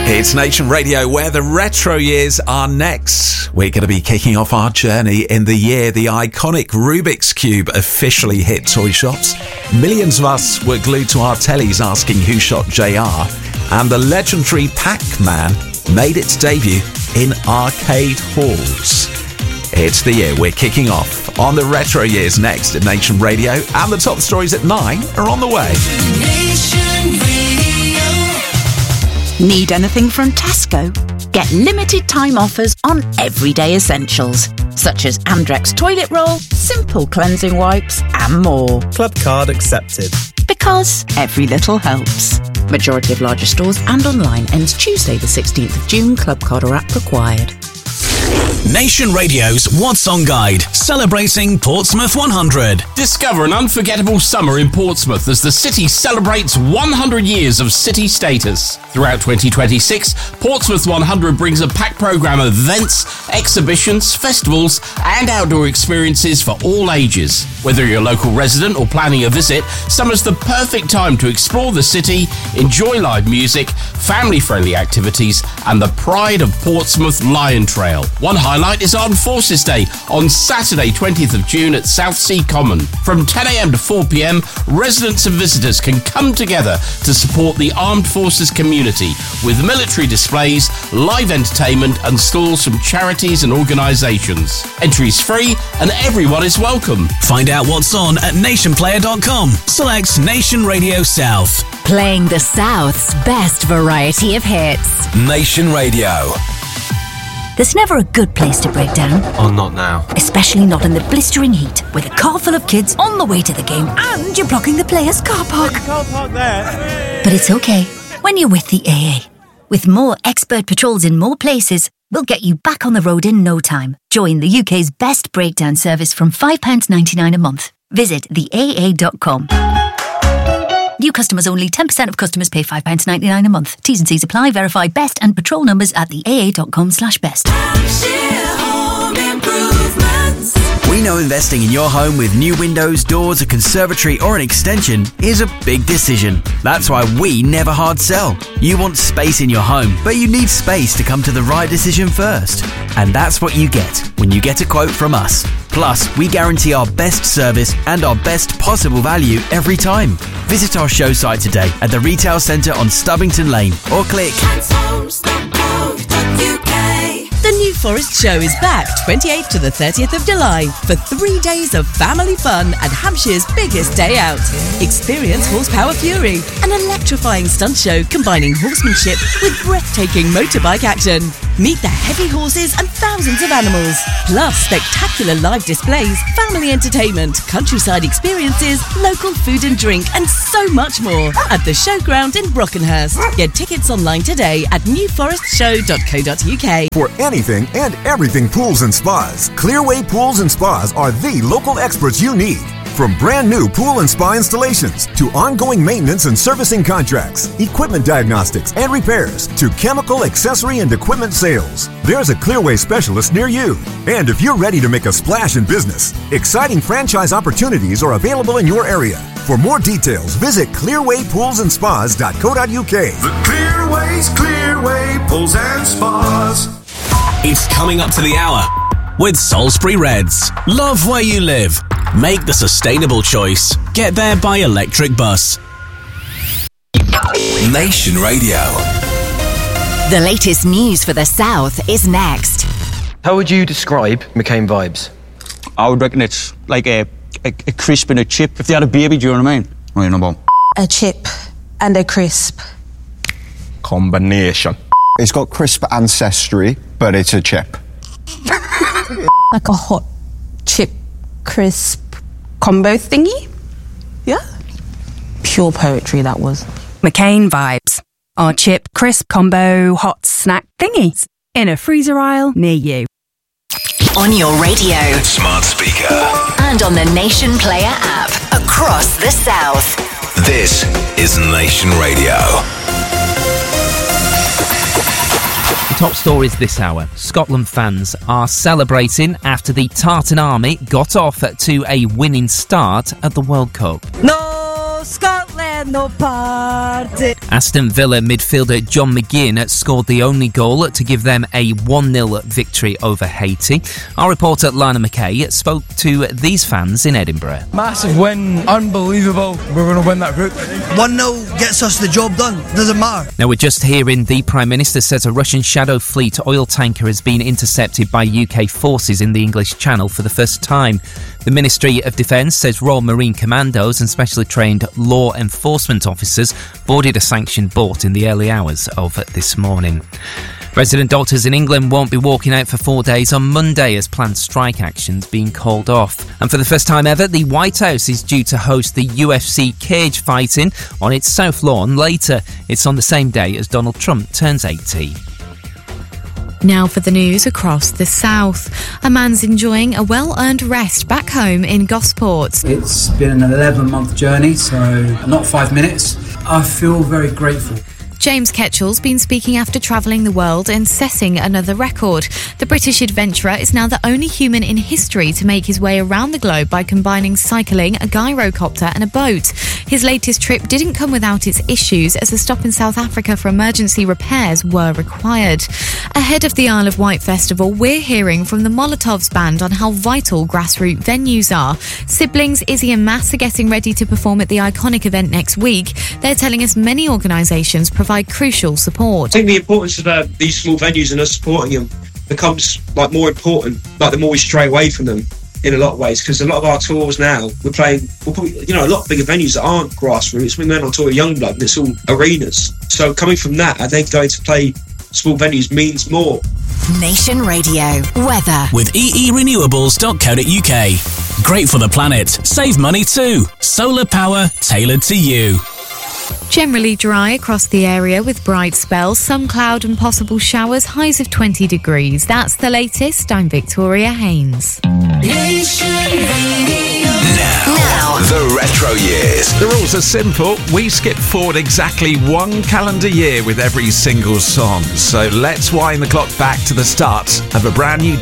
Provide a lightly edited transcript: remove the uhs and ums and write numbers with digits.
It's Nation Radio, where the retro years are next. We're going to be kicking off our journey in the year the iconic Rubik's Cube officially hit toy shops. Millions of us were glued to our tellies asking who shot JR, and the legendary Pac-Man made its debut in arcade halls. It's the year we're kicking off on the retro years next at Nation Radio, and the top stories at 9 are on the way. Nation Radio. Need anything from Tesco? Get limited time offers on everyday essentials, such as Andrex toilet roll, Simple cleansing wipes, and more. Club card accepted. Because every little helps. Majority of larger stores and online ends Tuesday the 16th of June. Club card or app required. Nation Radio's What's On Guide, celebrating Portsmouth 100. Discover an unforgettable summer in Portsmouth as the city celebrates 100 years of city status. Throughout 2026, Portsmouth 100 brings a packed programme of events, exhibitions, festivals and outdoor experiences for all ages. Whether you're a local resident or planning a visit, summer's the perfect time to explore the city, enjoy live music, family-friendly activities and the pride of Portsmouth Lion Trail. One highlight is Armed Forces Day on Saturday 20th of June at Southsea Common. From 10am to 4pm, residents and visitors can come together to support the Armed Forces community with military displays, live entertainment and stalls from charities and organisations. Entry is free and everyone is welcome. Find out what's on at nationplayer.com. Select Nation Radio South. Playing the South's best variety of hits. Nation Radio. There's never a good place to break down. Oh, not now. Especially not in the blistering heat, with a car full of kids on the way to the game and you're blocking the players' car park. Car park there. But it's okay when you're with the AA. With more expert patrols in more places, we'll get you back on the road in no time. Join the UK's best breakdown service from £5.99 a month. Visit theaa.com. New customers only. 10% of customers pay £5.99 a month. T's and C's apply. Verify best and patrol numbers at theaa.com/best. We know investing in your home with new windows, doors, a conservatory or an extension is a big decision. That's why we never hard sell. You want space in your home, but you need space to come to the right decision first. And that's what you get when you get a quote from us. Plus, we guarantee our best service and our best possible value every time. Visit our show site today at the Retail Centre on Stubbington Lane or click. The New Forest Show is back 28th to the 30th of July for 3 days of family fun and Hampshire's biggest day out. Experience Horsepower Fury, an electrifying stunt show combining horsemanship with breathtaking motorbike action. Meet the heavy horses and thousands of animals, plus spectacular live displays, family entertainment, countryside experiences, local food and drink, and so much more at the Showground in Brockenhurst. Get tickets online today at newforestshow.co.uk. For anything and everything pools and spas, Clearway Pools and Spas are the local experts you need. From brand new pool and spa installations to ongoing maintenance and servicing contracts, equipment diagnostics and repairs to chemical, accessory and equipment sales, there's a Clearway specialist near you. And if you're ready to make a splash in business, exciting franchise opportunities are available in your area. For more details, visit clearwaypoolsandspas.co.uk. The Clearway's Clearway Pools and Spas. It's coming up to the hour with Salisbury Reds. Love where you live. Make the sustainable choice. Get there by electric bus. Nation Radio. The latest news for the South is next. How would you describe McCain vibes? I would reckon it's like a crisp and a chip. If they had a baby, do you know what I mean? Right, no bomb. A chip and a crisp. Combination. It's got crisp ancestry, but it's a chip. Like a hot chip crisp combo thingy? Yeah? Pure poetry, that was. McCain vibes. Our chip crisp combo hot snack thingies in a freezer aisle near you. On your radio, smart speaker, and on the Nation Player app across the South. This is Nation Radio. Top stories this hour. Scotland fans are celebrating after the Tartan Army got off to a winning start at the World Cup. No Scotland, no party. Aston Villa midfielder John McGinn scored the only goal to give them a 1-0 victory over Haiti. Our reporter Lana McKay spoke to these fans in Edinburgh. Massive win, unbelievable. We're going to win that group. 1-0 gets us the job done, doesn't matter. Now we're just hearing the Prime Minister says a Russian Shadow Fleet oil tanker has been intercepted by UK forces in the English Channel for the first time. The Ministry of Defence says Royal Marine Commandos and specially trained law enforcement officers boarded a sanctioned boat in the early hours of this morning. Resident doctors in England won't be walking out for 4 days on Monday as planned strike actions being called off. And for the first time ever, the White House is due to host the UFC cage fighting on its South Lawn later. It's on the same day as Donald Trump turns 80. Now for the news across the south. A man's enjoying a well-earned rest back home in Gosport. It's been an 11-month journey, so not 5 minutes. I feel very grateful. James Ketchell's been speaking after travelling the world and setting another record. The British adventurer is now the only human in history to make his way around the globe by combining cycling, a gyrocopter and a boat. His latest trip didn't come without its issues as a stop in South Africa for emergency repairs were required. Ahead of the Isle of Wight Festival, we're hearing from the Molotovs band on how vital grassroots venues are. Siblings Izzy and Mass are getting ready to perform at the iconic event next week. They're telling us many organisations provide crucial support. I think the importance of these small venues and us supporting them becomes more important, the more we stray away from them in a lot of ways, because a lot of our tours now, we're probably, a lot of bigger venues that aren't grassroots. We went on tour with Youngblood and it's all arenas. So coming from that, I think going to play small venues means more. Nation Radio weather with eerenewables.co.uk. Great for the planet. Save money too. Solar power tailored to you. Generally dry across the area with bright spells, some cloud and possible showers, highs of 20 degrees. That's the latest. I'm Victoria Haynes. Nation Radio. Now, the retro years. The rules are simple. We skip forward exactly 1 calendar year with every single song. So let's wind the clock back to the start of a brand new